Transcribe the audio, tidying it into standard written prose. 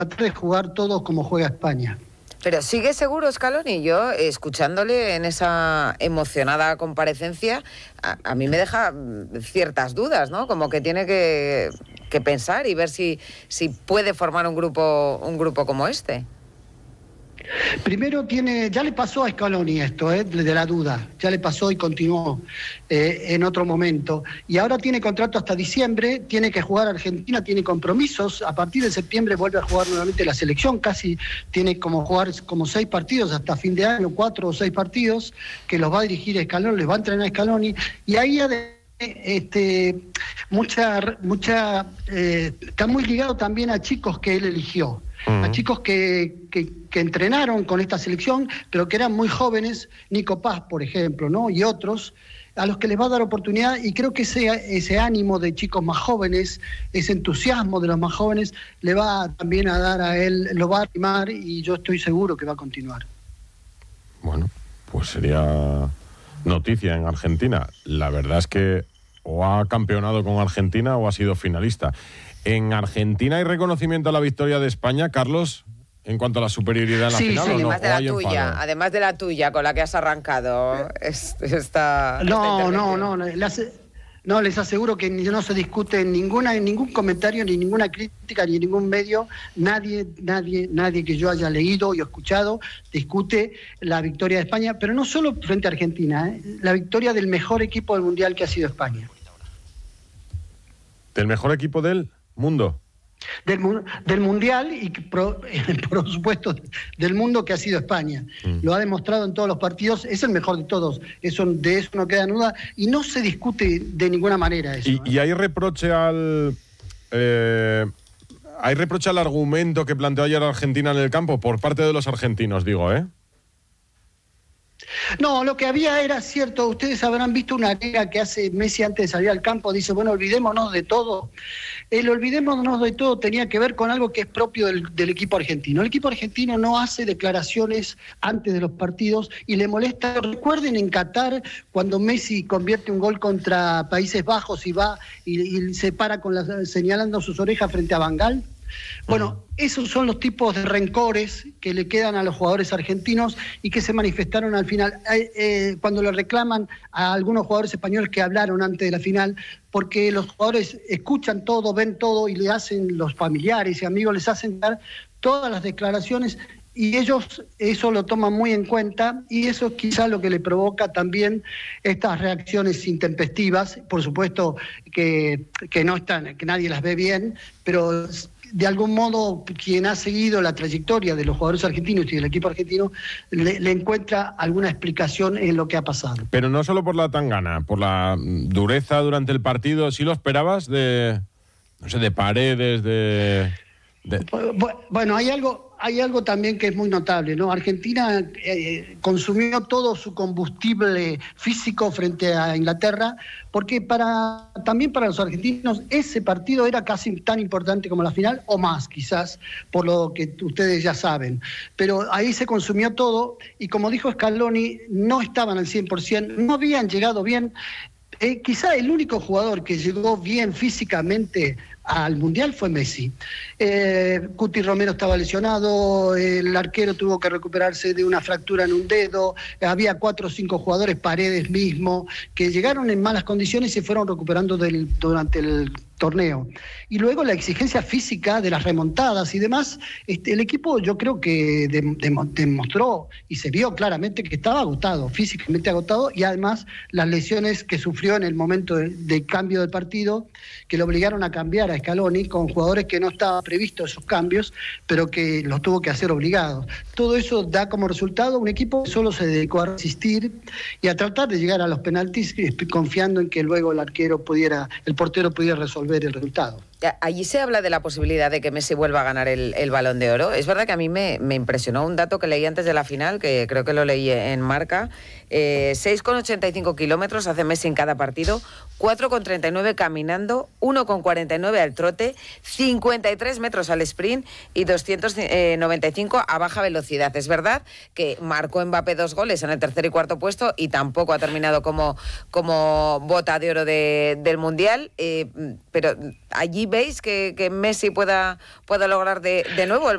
tratar de jugar todos como juega España. Pero ¿sigue seguro Scaloni? Yo, escuchándole en esa emocionada comparecencia, a mí me deja ciertas dudas, ¿no? Como que tiene que pensar y ver si puede formar un grupo como este. Primero ya le pasó a Scaloni esto, de la duda, ya le pasó y continuó en otro momento. Y ahora tiene contrato hasta diciembre, tiene que jugar Argentina, tiene compromisos, a partir de septiembre vuelve a jugar nuevamente la selección, casi tiene jugar 6 partidos hasta fin de año, 4 o 6 partidos, que los va a dirigir Scaloni, les va a entrenar Scaloni, y ahí está muy ligado también a chicos que él eligió. A chicos que entrenaron con esta selección, pero que eran muy jóvenes, Nico Paz, por ejemplo, ¿no? Y otros, a los que les va a dar oportunidad, y creo que ese ánimo de chicos más jóvenes, ese entusiasmo de los más jóvenes, le va también a dar a él, lo va a animar, y yo estoy seguro que va a continuar. Bueno, pues sería noticia en Argentina. La verdad es que o ha campeonado con Argentina o ha sido finalista. ¿En Argentina hay reconocimiento a la victoria de España, Carlos, en cuanto a la superioridad en la final? Sí, ¿o no? Además de la tuya, con la que has arrancado esta No, les aseguro que no se discute en ningún comentario, ni ninguna crítica, ni en ningún medio. Nadie que yo haya leído y escuchado discute la victoria de España, pero no solo frente a Argentina, la victoria del mejor equipo del Mundial que ha sido España. ¿Del mejor equipo del mundo? Del Mundial y, por supuesto, del mundo que ha sido España. Lo ha demostrado en todos los partidos, es el mejor de todos, de eso no queda duda, y no se discute de ninguna manera eso. ¿Y hay reproche al argumento que planteó ayer Argentina en el campo? Por parte de los argentinos, digo, ¿eh? No, lo que había era cierto, ustedes habrán visto una liga que hace Messi antes de salir al campo, dice, bueno, olvidémonos de todo. El olvidémonos de todo tenía que ver con algo que es propio del equipo argentino. El equipo argentino no hace declaraciones antes de los partidos y le molesta. Recuerden en Qatar, cuando Messi convierte un gol contra Países Bajos y va y se para señalando sus orejas frente a Van Gaal. Bueno, esos son los tipos de rencores que le quedan a los jugadores argentinos y que se manifestaron al final, cuando le reclaman a algunos jugadores españoles que hablaron antes de la final, porque los jugadores escuchan todo, ven todo y le hacen, los familiares y amigos les hacen dar todas las declaraciones, y ellos eso lo toman muy en cuenta, y eso es quizá lo que le provoca también estas reacciones intempestivas. Por supuesto que no están, que nadie las ve bien, pero de algún modo quien ha seguido la trayectoria de los jugadores argentinos y del equipo argentino le encuentra alguna explicación en lo que ha pasado. Pero no solo por la tangana, por la dureza durante el partido. ¿Sí lo esperabas de Paredes, Bueno, hay algo también que es muy notable, ¿no? Argentina consumió todo su combustible físico frente a Inglaterra, porque también para los argentinos ese partido era casi tan importante como la final, o más quizás, por lo que ustedes ya saben. Pero ahí se consumió todo, y como dijo Scaloni, no estaban al 100%, no habían llegado bien. Quizá el único jugador que llegó bien físicamente al Mundial fue Messi. Cuti Romero estaba lesionado, el arquero tuvo que recuperarse de una fractura en un dedo, había 4 o 5 jugadores, Paredes mismo, que llegaron en malas condiciones y se fueron recuperando durante el torneo. Y luego la exigencia física de las remontadas y demás, el equipo yo creo que demostró y se vio claramente que estaba agotado, físicamente agotado, y además las lesiones que sufrió en el momento de cambio del partido, que lo obligaron a cambiar a Scaloni con jugadores que no estaban previstos esos cambios, pero que los tuvo que hacer obligados. Todo eso da como resultado un equipo que solo se dedicó a resistir y a tratar de llegar a los penaltis, confiando en que luego el portero pudiera resolver el resultado. Allí se habla de la posibilidad de que Messi vuelva a ganar el Balón de Oro. Es verdad que a mí me impresionó un dato que leí antes de la final, que creo que lo leí en Marca. 6,85 kilómetros hace Messi en cada partido, 4,39 caminando, 1,49 al trote, 53 metros al sprint y 295 a baja velocidad. Es verdad que marcó Mbappé 2 goles en el tercer y cuarto puesto y tampoco ha terminado como bota de oro del Mundial, pero allí veis que Messi pueda lograr de nuevo el